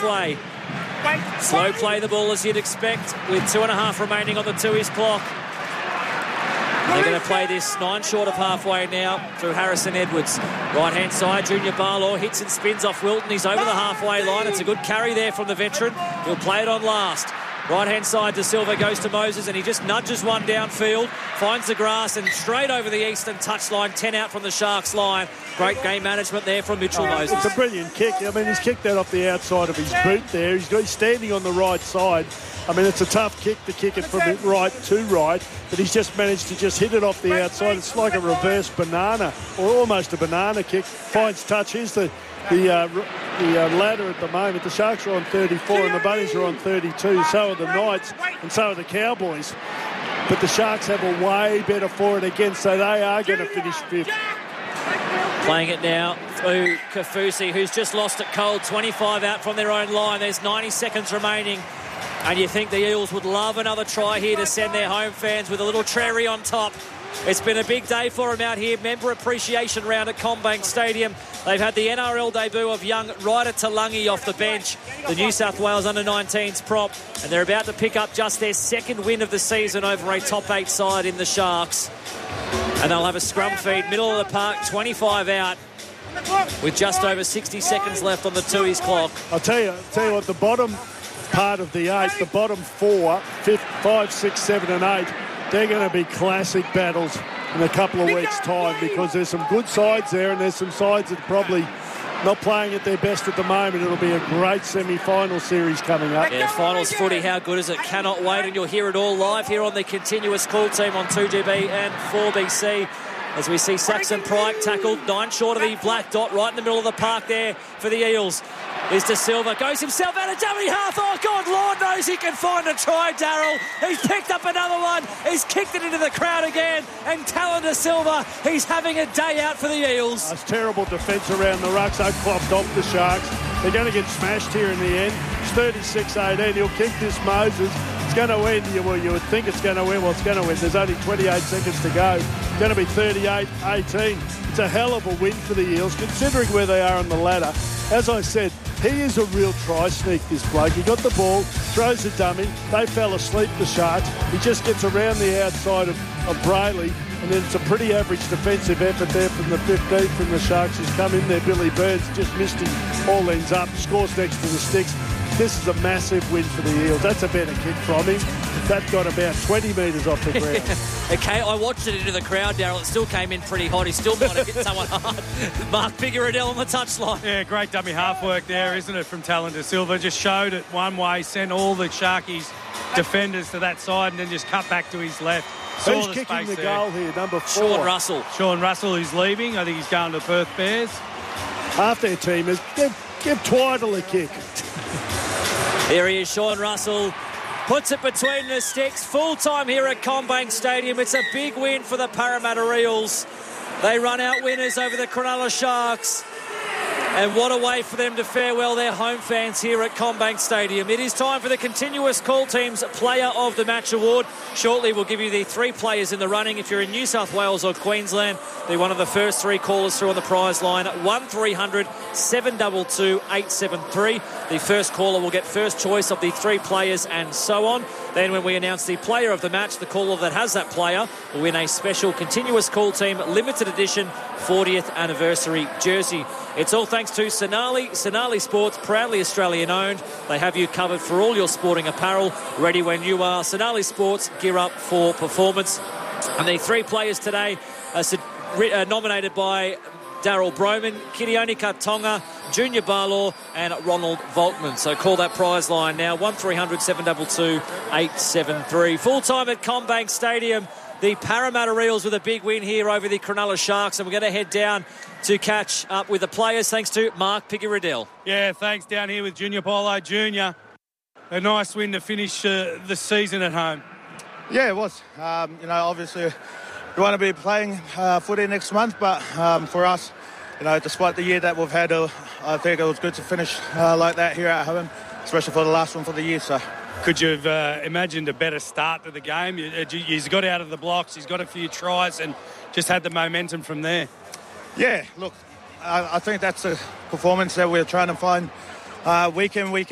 halfway. Slow play the ball as you'd expect with 2.5 remaining on the 2-ish clock. They're going to play this 9 short of halfway now through Harrison Edwards. Right-hand side, Junior Barlaw hits and spins off Wilton. He's over the halfway line. It's a good carry there from the veteran. He'll play it on last. Right-hand side, De Silva goes to Moses, and he just nudges one downfield, finds the grass, and straight over the eastern touchline, 10 out from the Sharks line. Great game management there from Mitchell Moses. It's a brilliant kick. I mean, he's kicked that off the outside of his boot there. He's standing on the right side. I mean, it's a tough kick to kick it from right to right, but he's just managed to just hit it off the outside. It's like a reverse banana, or almost a banana kick. Finds touch. Here's the ladder at the moment. The Sharks are on 34 and the Bunnies are on 32. So are the Knights and so are the Cowboys. But the Sharks have a way better forward again, so they are going to finish 5th. Playing it now through Kafusi, who's just lost it cold. 25 out from their own line. There's 90 seconds remaining. And you think the Eels would love another try here to send their home fans with a little cherry on top. It's been a big day for them out here. Member appreciation round at CommBank Stadium. They've had the NRL debut of young Ryder Talangi off the bench, the New South Wales under-19s prop, and they're about to pick up just their second win of the season over a top 8 side in the Sharks. And they'll have a scrum feed, middle of the park, 25 out, with just over 60 seconds left on the 2-ish clock. I'll tell you what, the bottom part of the 8, the bottom 4, 5, 6, 7 and 8, they're going to be classic battles in a couple of weeks' time, because there's some good sides there and there's some sides that are probably not playing at their best at the moment. It'll be a great semi-final series coming up. Yeah, finals footy, how good is it? Cannot wait, and you'll hear it all live here on the continuous call team on 2GB and 4BC. As we see Saxon Pryke tackled 9 short of the black dot right in the middle of the park there for the Eels. Is De Silva, goes himself out of dummy half. Oh, God, Lord knows he can find a try, Darryl. He's picked up another one. He's kicked it into the crowd again. And Talon De Silva, he's having a day out for the Eels. It's terrible defence around the rucks. They clopped off the Sharks. They're going to get smashed here in the end. It's 36-18. He'll kick this Moses. It's going to win. Well, you would think it's going to win. Well, it's going to win. There's only 28 seconds to go. It's going to be 38-18. It's a hell of a win for the Eels, considering where they are on the ladder. As I said, he is a real try sneak, this bloke. He got the ball, throws a dummy. They fell asleep, the Sharks. He just gets around the outside of Brayley, and then it's a pretty average defensive effort there from the 15th from the Sharks. He's come in there. Billy Burns just missed him. All ends up, scores next to the sticks. This is a massive win for the Eels. That's a better kick from him. That got about 20 metres off the ground. Okay, I watched it into the crowd, Darryl. It still came in pretty hot. He still might have hit someone hard. Mark Figueredel on the touchline. Yeah, great dummy half work there, isn't it, from Talon De Silva. Just showed it one way, sent all the Sharkies defenders to that side, and then just cut back to his left. Who's kicking the goal here, number 4? Sean Russell. Sean Russell, who's leaving. I think he's going to Perth Bears. Half their team is give Twiddle a kick. Here he is, Sean Russell. Puts it between the sticks. Full time here at CommBank Stadium. It's a big win for the Parramatta Eels. They run out winners over the Cronulla Sharks. And what a way for them to farewell their home fans here at CommBank Stadium. It is time for the continuous call team's Player of the Match award. Shortly we'll give you the 3 players in the running. If you're in New South Wales or Queensland, be one of the first 3 callers through on the prize line. 1300 722 873. The first caller will get first choice of the 3 players and so on. Then when we announce the player of the match, the caller that has that player will win a special continuous call team limited edition 40th anniversary jersey. It's all thanks to Sonali. Sonali Sports, proudly Australian owned. They have you covered for all your sporting apparel. Ready when you are. Sonali Sports, gear up for performance. And the 3 players today are nominated by Darryl Broman, Kirioni Katonga, Junior Barlaw and Ronald Volkman. So call that prize line now, 1300 722 873. Full time at CommBank Stadium. The Parramatta Eels with a big win here over the Cronulla Sharks, and we're going to head down to catch up with the players thanks to Mark Figueredel. Yeah, thanks. Down here with Junior Paulo Jr. A nice win to finish the season at home. Yeah, it was. Obviously we want to be playing footy next month, but for us, despite the year that we've had, I think it was good to finish like that here at home, especially for the last one for the year. So, could you have imagined a better start to the game? He's got out of the blocks, he's got a few tries, and just had the momentum from there. Yeah, look, I think that's a performance that we're trying to find week in, week